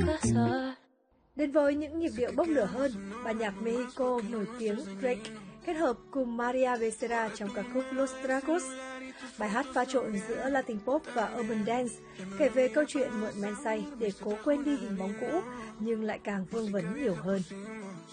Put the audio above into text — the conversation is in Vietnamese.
Đến với những nhịp điệu bốc lửa hơn, ban nhạc Mexico nổi tiếng Drake kết hợp cùng Maria Becerra trong ca khúc Los Tragos. Bài hát pha trộn giữa Latin pop và urban dance, kể về câu chuyện mượn men say để cố quên đi hình bóng cũ nhưng lại càng vương vấn nhiều hơn.